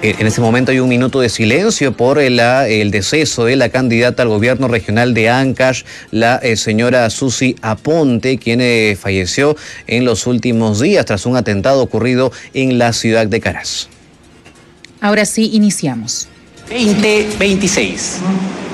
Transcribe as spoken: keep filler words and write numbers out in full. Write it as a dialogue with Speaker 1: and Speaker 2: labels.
Speaker 1: En ese momento hay un minuto de silencio por el, el deceso de la candidata al gobierno regional de Ancash, la eh, señora Susi Aponte, quien eh, falleció en los últimos días tras un atentado ocurrido en la ciudad de Caraz.
Speaker 2: Ahora sí, iniciamos.
Speaker 3: veinte veintiséis.